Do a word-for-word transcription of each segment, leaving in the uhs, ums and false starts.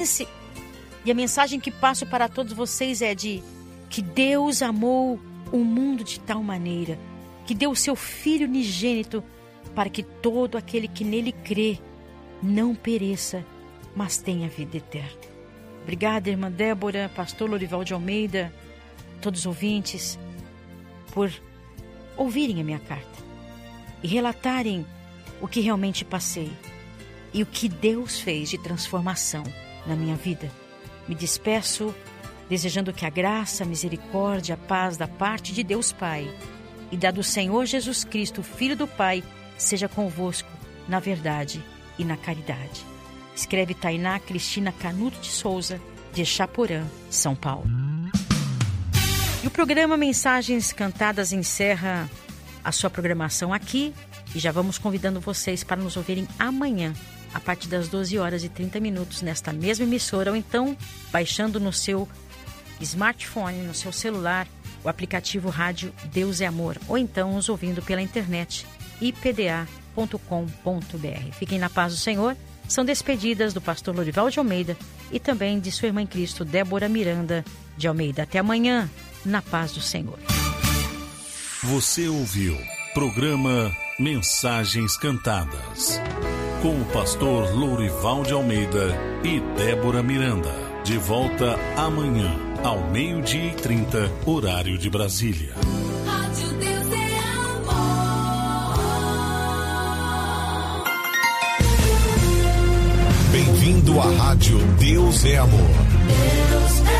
E a mensagem que passo para todos vocês é de que Deus amou o mundo de tal maneira que deu o seu Filho unigênito para que todo aquele que nele crê não pereça, mas tenha vida eterna. Obrigada, irmã Débora, pastor Lorival de Almeida, todos os ouvintes, por ouvirem a minha carta e relatarem o que realmente passei e o que Deus fez de transformação na minha vida. Me despeço desejando que a graça, a misericórdia, a paz da parte de Deus Pai e da do Senhor Jesus Cristo, Filho do Pai, seja convosco na verdade e na caridade. Escreve Tainá Cristina Canuto de Souza, de Chaporã, São Paulo. E o programa Mensagens Cantadas encerra a sua programação aqui e já vamos convidando vocês para nos ouvirem amanhã, a partir das doze horas e trinta minutos, nesta mesma emissora, ou então baixando no seu smartphone, no seu celular, o aplicativo Rádio Deus é Amor, ou então nos ouvindo pela internet i p d a ponto com ponto b r. Fiquem na paz do Senhor. São despedidas do pastor Lorival de Almeida e também de sua irmã em Cristo, Débora Miranda de Almeida. Até amanhã, na paz do Senhor. Você ouviu programa Mensagens Cantadas com o pastor Lorival de Almeida e Débora Miranda. De volta amanhã, ao meio-dia e trinta, horário de Brasília. Rádio Deus é Amor. Bem-vindo à Rádio Deus é Amor. Deus é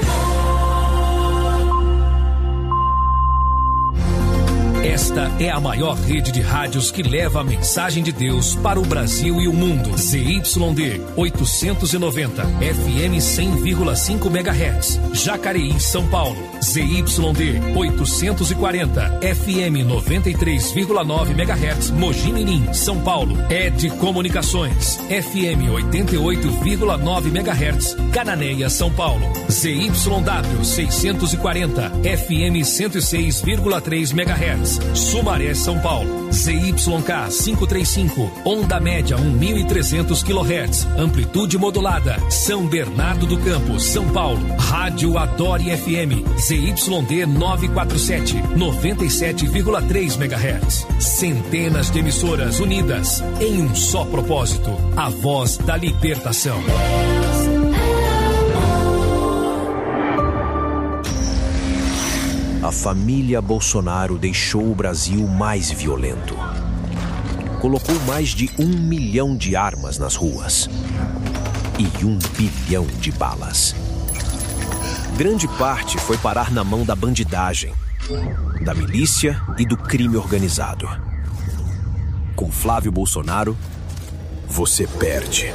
Esta é a maior rede de rádios que leva a mensagem de Deus para o Brasil e o mundo. Z Y D oitocentos e noventa, F M cem vírgula cinco megahertz, Jacareí, São Paulo. Z Y D oitocentos e quarenta, F M noventa e três vírgula nove megahertz, Mogi Mirim, São Paulo. Ed Comunicações, F M oitenta e oito vírgula nove megahertz, Cananéia, São Paulo. Z Y W seiscentos e quarenta, F M cento e seis vírgula três megahertz, Sumaré, São Paulo. Z Y K quinhentos e trinta e cinco, onda média mil e trezentos quilohertz, amplitude modulada, São Bernardo do Campo, São Paulo. Rádio Adore F M, Z Y D novecentos e quarenta e sete, noventa e sete vírgula três megahertz. Centenas de emissoras unidas em um só propósito, a voz da libertação. A família Bolsonaro deixou o Brasil mais violento. Colocou mais de um milhão de armas nas ruas e um bilhão de balas. Grande parte foi parar na mão da bandidagem, da milícia e do crime organizado. Com Flávio Bolsonaro, você perde.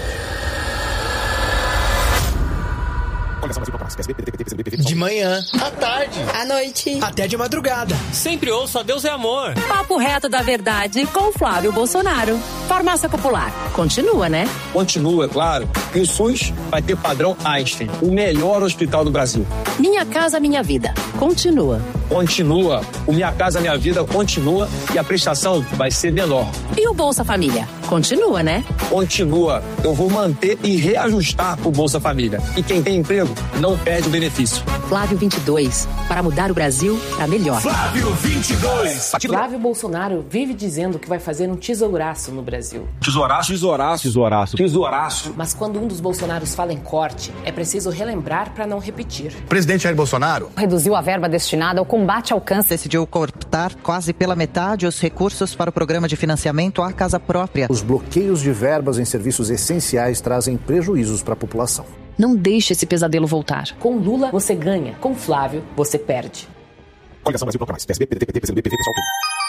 De manhã, à tarde, à noite, até de madrugada. Sempre ouça Deus é Amor. Papo reto da verdade com Flávio Bolsonaro. Farmácia Popular. Continua, né? Continua, claro. E o SUS vai ter padrão Einstein, o melhor hospital do Brasil. Minha Casa Minha Vida. Continua. Continua. O Minha Casa Minha Vida continua e a prestação vai ser menor. E o Bolsa Família? Continua, né? Continua. Eu vou manter e reajustar o Bolsa Família. E quem tem emprego não perde o benefício. Flávio vinte e dois, para mudar o Brasil para melhor. Flávio vinte e dois. Flávio Bolsonaro vive dizendo que vai fazer um tesouraço no Brasil. Tesouraço, tesouraço, tesouraço, tesouraço. Mas quando um dos Bolsonaros fala em corte, é preciso relembrar para não repetir. O presidente Jair Bolsonaro reduziu a verba destinada ao combate ao câncer. Decidiu cortar quase pela metade os recursos para o programa de financiamento à casa própria. Os bloqueios de verbas em serviços essenciais trazem prejuízos para a população. Não deixe esse pesadelo voltar. Com Lula, você ganha. Com Flávio, você perde. Coligação Brasil Procura Mais. P S B, P D T, P T, P C B, P V, pessoal.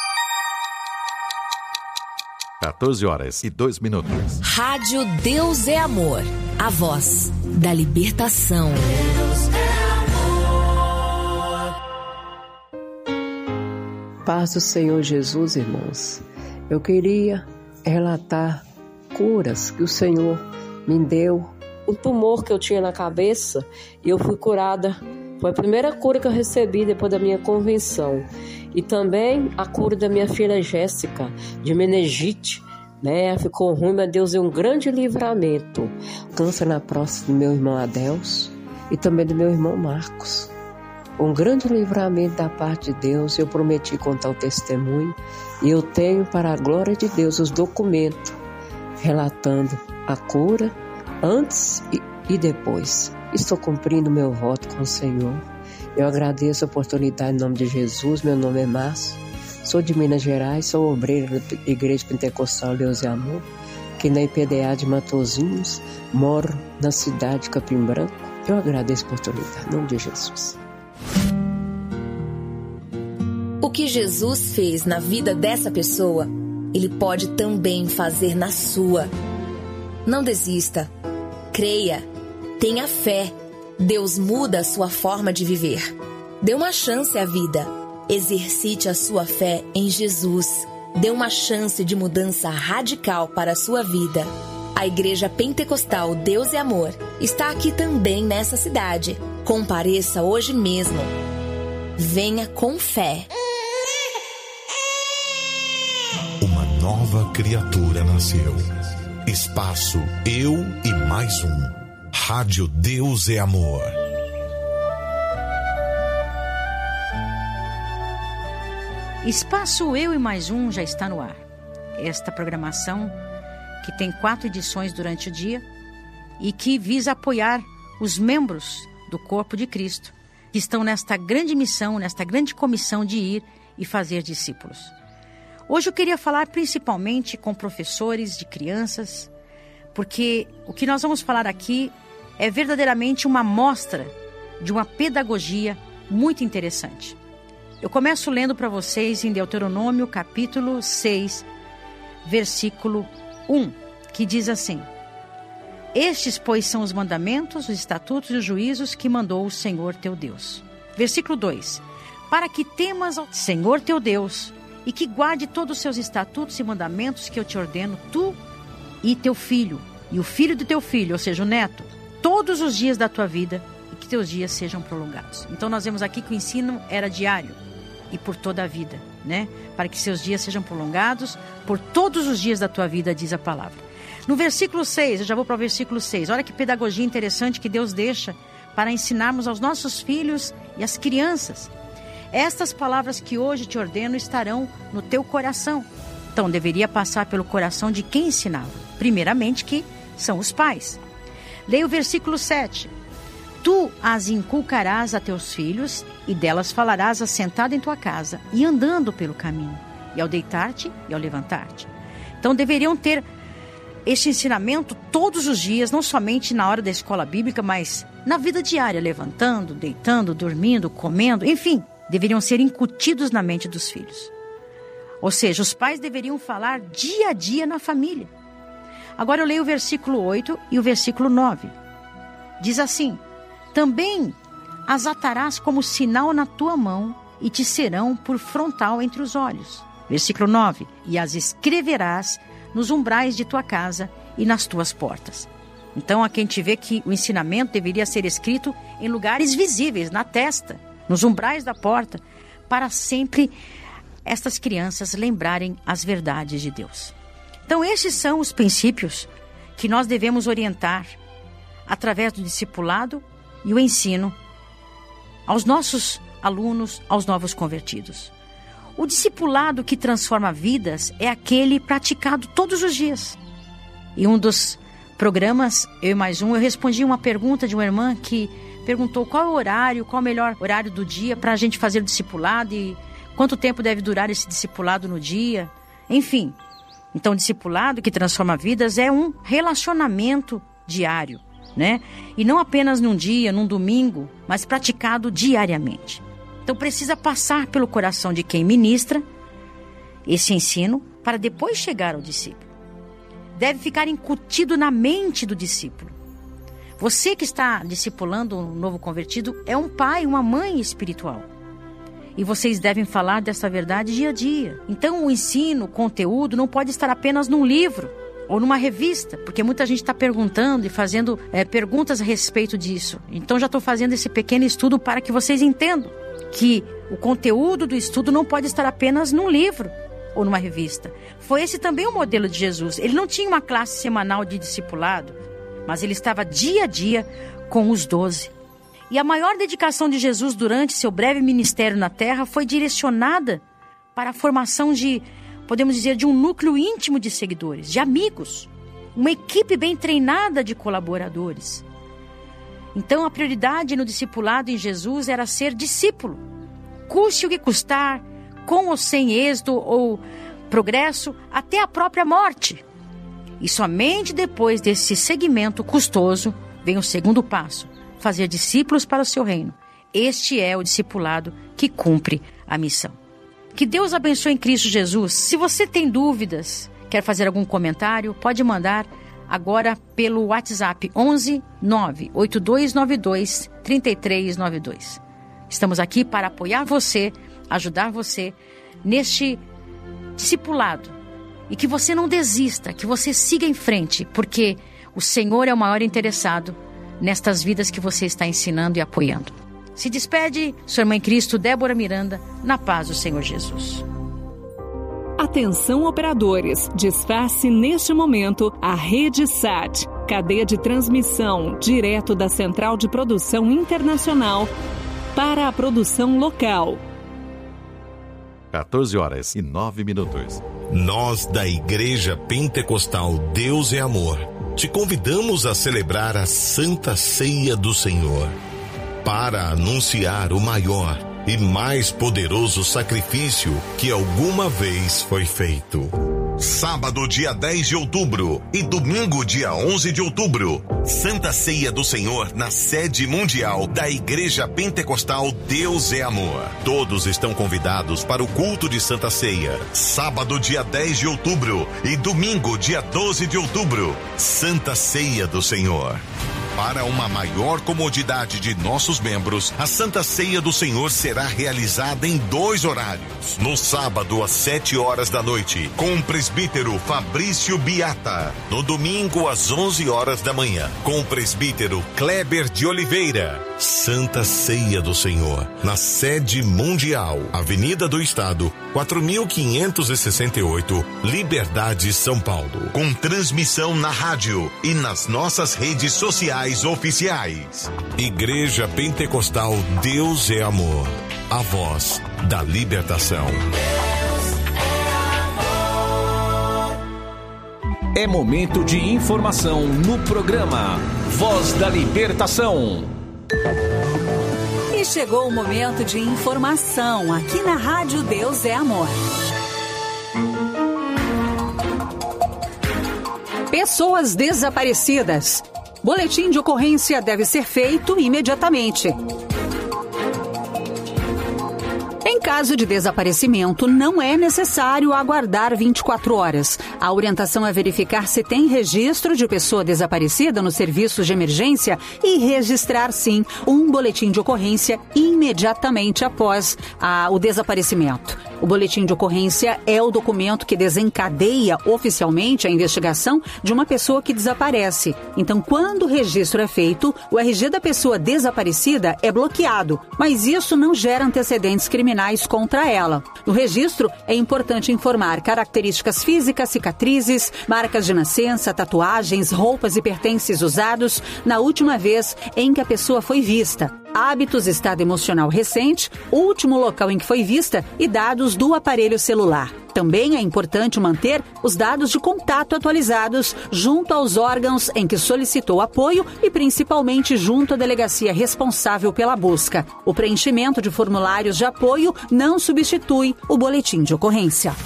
quatorze horas e dois minutos. Rádio Deus é Amor. A voz da libertação. Deus é amor. Paz do Senhor Jesus, irmãos. Eu queria relatar curas que o Senhor me deu. O tumor que eu tinha na cabeça, e eu fui curada. Foi a primeira cura que eu recebi depois da minha convenção. E também a cura da minha filha Jéssica, de meningite, né? Ficou ruim, mas Deus deu um grande livramento. Câncer na próstata do meu irmão Adelso e também do meu irmão Marcos. Um grande livramento da parte de Deus. Eu prometi contar o testemunho e eu tenho, para a glória de Deus, os documentos relatando a cura antes e, e depois. Estou cumprindo meu voto com o Senhor. Eu agradeço a oportunidade em nome de Jesus. Meu nome é Márcio, sou de Minas Gerais, sou obreiro da Igreja Pentecostal Deus e Amor, que na I P D A de Matozinhos, moro na cidade de Capim Branco. Eu agradeço a oportunidade em nome de Jesus. O que Jesus fez na vida dessa pessoa, Ele pode também fazer na sua. Não desista. Creia. Tenha fé. Deus muda a sua forma de viver. Dê uma chance à vida. Exercite a sua fé em Jesus. Dê uma chance de mudança radical para a sua vida. A Igreja Pentecostal Deus e Amor está aqui também nessa cidade. Compareça hoje mesmo. Venha com fé. Uma nova criatura nasceu. Espaço Eu e Mais Um. Rádio Deus é Amor. Espaço Eu e Mais Um já está no ar. Esta programação que tem quatro edições durante o dia e que visa apoiar os membros do corpo de Cristo que estão nesta grande missão, nesta grande comissão de ir e fazer discípulos. Hoje eu queria falar principalmente com professores de crianças, porque o que nós vamos falar aqui é verdadeiramente uma amostra de uma pedagogia muito interessante. Eu começo lendo para vocês em Deuteronômio capítulo seis, versículo um, que diz assim: Estes, pois, são os mandamentos, os estatutos e os juízos que mandou o Senhor teu Deus. Versículo dois: Para que temas ao Senhor teu Deus e que guarde todos os seus estatutos e mandamentos que eu te ordeno, tu e teu filho, e o filho do teu filho, ou seja, o neto, todos os dias da tua vida, e que teus dias sejam prolongados. Então nós vemos aqui que o ensino era diário e por toda a vida, né? Para que seus dias sejam prolongados por todos os dias da tua vida, diz a palavra. No versículo seis, eu já vou para o versículo seis, olha que pedagogia interessante que Deus deixa para ensinarmos aos nossos filhos e às crianças. Estas palavras que hoje te ordeno estarão no teu coração. Então deveria passar pelo coração de quem ensinava? Primeiramente que são os pais. Leia o versículo sete. Tu as inculcarás a teus filhos e delas falarás assentado em tua casa e andando pelo caminho, e ao deitar-te e ao levantar-te. Então deveriam ter este ensinamento todos os dias, não somente na hora da escola bíblica, mas na vida diária, levantando, deitando, dormindo, comendo, enfim, deveriam ser incutidos na mente dos filhos. Ou seja, os pais deveriam falar dia a dia na família. Agora eu leio o versículo oito e o versículo nove. Diz assim: Também as atarás como sinal na tua mão e te serão por frontal entre os olhos. Versículo nove. E as escreverás nos umbrais de tua casa e nas tuas portas. Então aqui a gente vê que o ensinamento deveria ser escrito em lugares visíveis, na testa, nos umbrais da porta, para sempre estas crianças lembrarem as verdades de Deus. Então estes são os princípios que nós devemos orientar através do discipulado e o ensino aos nossos alunos, aos novos convertidos. O discipulado que transforma vidas é aquele praticado todos os dias. Em um dos programas, Eu e Mais Um, eu respondi uma pergunta de uma irmã que perguntou qual é o horário, qual é o melhor horário do dia para a gente fazer o discipulado e quanto tempo deve durar esse discipulado no dia. Enfim, então o discipulado que transforma vidas é um relacionamento diário, né? E não apenas num dia, num domingo, mas praticado diariamente. Então precisa passar pelo coração de quem ministra esse ensino para depois chegar ao discípulo. Deve ficar incutido na mente do discípulo. Você que está discipulando um novo convertido é um pai, uma mãe espiritual. E vocês devem falar dessa verdade dia a dia. Então o ensino, o conteúdo não pode estar apenas num livro ou numa revista, porque muita gente está perguntando e fazendo é, perguntas a respeito disso. Então já estou fazendo esse pequeno estudo para que vocês entendam que o conteúdo do estudo não pode estar apenas num livro ou numa revista. Foi esse também o modelo de Jesus. Ele não tinha uma classe semanal de discipulado, mas ele estava dia a dia com os doze. E a maior dedicação de Jesus durante seu breve ministério na terra foi direcionada para a formação de, podemos dizer, de um núcleo íntimo de seguidores, de amigos, uma equipe bem treinada de colaboradores. Então a prioridade no discipulado em Jesus era ser discípulo, custe o que custar, com ou sem êxito ou progresso, até a própria morte. E somente depois desse segmento custoso vem o segundo passo, fazer discípulos para o seu reino. Este é o discipulado que cumpre a missão. Que Deus abençoe em Cristo Jesus. Se você tem dúvidas, quer fazer algum comentário, pode mandar agora pelo WhatsApp onze nove oito dois nove dois três três nove dois. Estamos aqui para apoiar você, ajudar você neste discipulado. E que você não desista, que você siga em frente, porque o Senhor é o maior interessado nestas vidas que você está ensinando e apoiando. Se despede, sua irmã em Cristo, Débora Miranda, na paz do Senhor Jesus. Atenção operadores, desface neste momento a Rede S A T, cadeia de transmissão direto da Central de Produção Internacional para a produção local. quatorze horas e nove minutos. Nós da Igreja Pentecostal Deus é Amor te convidamos a celebrar a Santa Ceia do Senhor para anunciar o maior e mais poderoso sacrifício que alguma vez foi feito. Sábado, dia dez de outubro e domingo, dia onze de outubro, Santa Ceia do Senhor na sede mundial da Igreja Pentecostal Deus é Amor. Todos estão convidados para o culto de Santa Ceia. Sábado, dia dez de outubro e domingo, dia doze de outubro, Santa Ceia do Senhor. Para uma maior comodidade de nossos membros, a Santa Ceia do Senhor será realizada em dois horários. No sábado, às sete horas da noite, com o presbítero Fabrício Biata. No domingo, às onze horas da manhã, com o presbítero Kleber de Oliveira. Santa Ceia do Senhor, na sede mundial, Avenida do Estado, quatro mil quinhentos e sessenta e oito, Liberdade, São Paulo. Com transmissão na rádio e nas nossas redes sociais oficiais. Igreja Pentecostal Deus é Amor, a voz da libertação. É momento de informação no programa Voz da Libertação. E chegou o momento de informação aqui na Rádio Deus é Amor. Pessoas desaparecidas. Boletim de ocorrência deve ser feito imediatamente. Em caso de desaparecimento, não é necessário aguardar vinte e quatro horas. A orientação é verificar se tem registro de pessoa desaparecida nos serviços de emergência e registrar, sim, um boletim de ocorrência imediatamente após a, o desaparecimento. O boletim de ocorrência é o documento que desencadeia oficialmente a investigação de uma pessoa que desaparece. Então, quando o registro é feito, o R G da pessoa desaparecida é bloqueado, mas isso não gera antecedentes criminais contra ela. No registro, é importante informar características físicas, cicatrizes, marcas de nascença, tatuagens, roupas e pertences usados na última vez em que a pessoa foi vista, hábitos, estado emocional recente, último local em que foi vista e dados do aparelho celular. Também é importante manter os dados de contato atualizados junto aos órgãos em que solicitou apoio e principalmente junto à delegacia responsável pela busca. O preenchimento de formulários de apoio não substitui o boletim de ocorrência.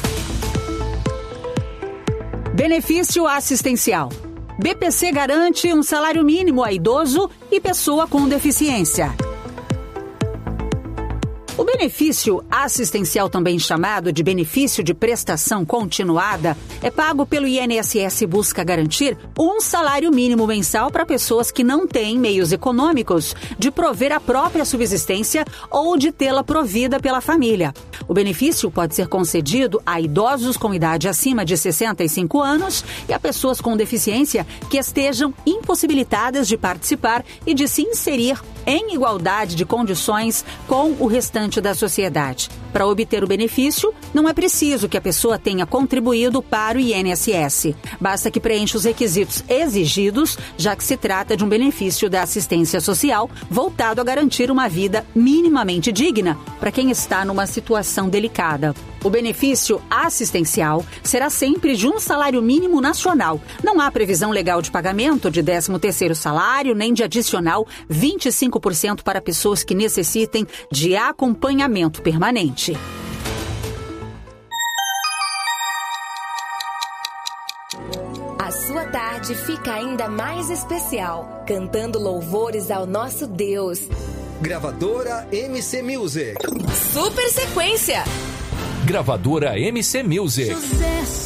Benefício assistencial. B P C garante um salário mínimo a idoso e pessoa com deficiência. O benefício assistencial, também chamado de benefício de prestação continuada, é pago pelo I N S S e busca garantir um salário mínimo mensal para pessoas que não têm meios econômicos de prover a própria subsistência ou de tê-la provida pela família. O benefício pode ser concedido a idosos com idade acima de sessenta e cinco anos e a pessoas com deficiência que estejam impossibilitadas de participar e de se inserir em igualdade de condições com o restante restante da sociedade. Para obter o benefício, não é preciso que a pessoa tenha contribuído para o I N S S. Basta que preencha os requisitos exigidos, já que se trata de um benefício da assistência social voltado a garantir uma vida minimamente digna para quem está numa situação delicada. O benefício assistencial será sempre de um salário mínimo nacional. Não há previsão legal de pagamento de décimo terceiro salário, nem de adicional vinte e cinco por cento para pessoas que necessitem de acompanhamento permanente. A sua tarde fica ainda mais especial, cantando louvores ao nosso Deus. Gravadora M C Music. Super sequência. Gravadora M C Music.